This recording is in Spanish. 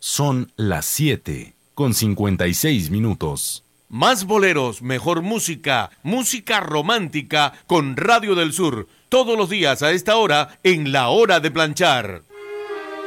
Son las 7:56. Más boleros, mejor música, música romántica con Radio del Sur. Todos los días a esta hora en La Hora de Planchar.